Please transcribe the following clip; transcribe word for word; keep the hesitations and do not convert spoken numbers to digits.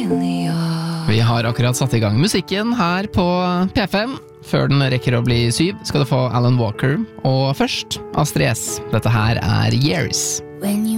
really are. Vi har akkurat satt i gang musikken her på P fem. Før den rekker å bli syv, skal du få Alan Walker. Og først, Astrid S. Dette her er Years. When you